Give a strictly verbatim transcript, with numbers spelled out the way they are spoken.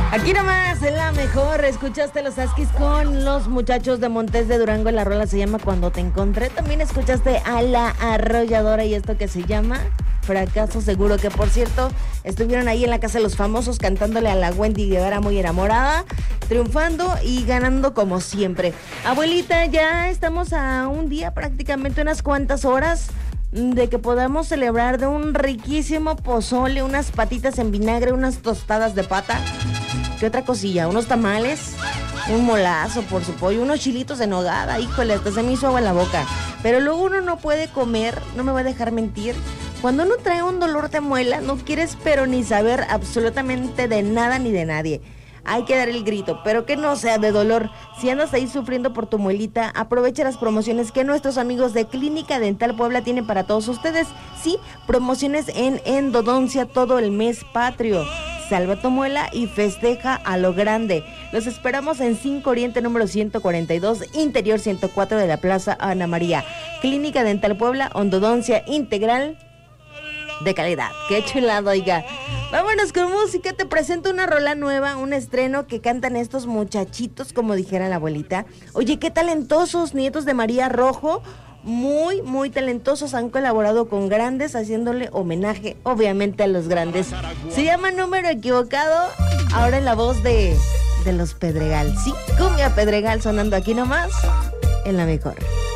Aquí nomás, en la mejor, escuchaste los Askis con los muchachos de Montes de Durango, la rola se llama Cuando Te Encontré. También escuchaste a La Arrolladora y esto que se llama Fracaso Seguro, que por cierto, estuvieron ahí en la Casa de los Famosos cantándole a la Wendy Guevara muy enamorada, triunfando y ganando como siempre. Abuelita, ya estamos a un día, prácticamente unas cuantas horas de que podamos celebrar de un riquísimo pozole, unas patitas en vinagre, unas tostadas de pata. ¿Qué otra cosilla? Unos tamales, un molazo por su pollo, unos chilitos en nogada. Híjole, hasta se me hizo agua en la boca. Pero luego uno no puede comer, no me va a dejar mentir. Cuando uno trae un dolor de muela, no quieres pero ni saber absolutamente de nada ni de nadie. Hay que dar el grito, pero que no sea de dolor. Si andas ahí sufriendo por tu muelita, aprovecha las promociones que nuestros amigos de Clínica Dental Puebla tienen para todos ustedes. Sí, promociones en endodoncia todo el mes patrio. Salva tu muela y festeja a lo grande. Los esperamos en cinco Oriente número ciento cuarenta y dos, interior ciento cuatro de la Plaza Ana María. Clínica Dental Puebla, endodoncia integral de calidad. Qué chulado, oiga. Vámonos con música, te presento una rola nueva, un estreno que cantan estos muchachitos, como dijera la abuelita. Oye, qué talentosos, nietos de María Rojo, muy, muy talentosos, han colaborado con grandes, haciéndole homenaje, obviamente, a los grandes. Se llama Número Equivocado, ahora en la voz de, de los Pedregal. Sí, cumbia Pedregal sonando aquí nomás, en la mejor.